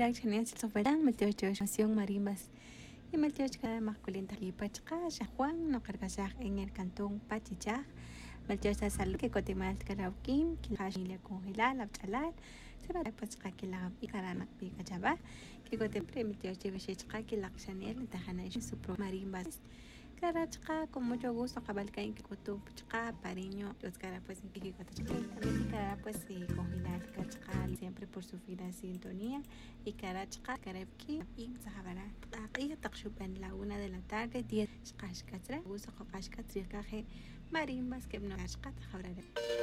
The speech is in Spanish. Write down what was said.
Hilak chanian silsoferan meltiochonación marimbas y meltiochka masculina y pachka Juan no cargasaj en el cantón Pachichaj meltiocha salud que cotimal karaukim que la familia congelar la chalal se va a pachka que la icarana pica chava que cotemple meltiocha bechka que la chaniel tajana su pro marimbas Carachka, con mucho gusto, cabalca en que cotu chka, pariño, los cara pues en que también cara pues congelar cachka siempre por su fina sintonía y carachka, carabki y sahabara. Aquí takshub en la 1 de la tarde, 10 shkash katra, gusto kashka triakaje marimbas que no kashka tahabara.